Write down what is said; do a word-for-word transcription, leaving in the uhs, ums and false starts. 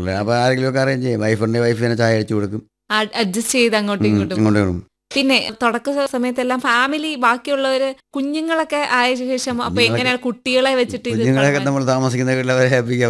ഉള്ളത്. അപ്പോൾ ആരെങ്കിലും ഒക്കെ അറേഞ്ച് ചെയ്യും. വൈഫുണ്ടെങ്കിൽ വൈഫ് തന്നെ ചായ അടിച്ചു കൊടുക്കും. അഡ്ജസ്റ്റ് ചെയ്ത് അങ്ങോട്ടും ഉം, ഇങ്ങോട്ടും. ഇങ്ങോട്ട് വരും. പിന്നെ തുടക്ക സമയത്തെല്ലാം ഫാമിലി ബാക്കിയുള്ളവര് കുഞ്ഞുങ്ങളൊക്കെ ആയ ശേഷം അപ്പൊ കുഞ്ഞുങ്ങളൊക്കെ എങ്ങനെയാണ് കുട്ടികളെ വെച്ചിട്ട് ഇത് കുഞ്ഞുങ്ങളെയൊക്കെ കാണുവാൻ? നമ്മൾ താമസിക്കുന്ന വീട്ടിൽ അവരെ ഹാപ്പിക്ക്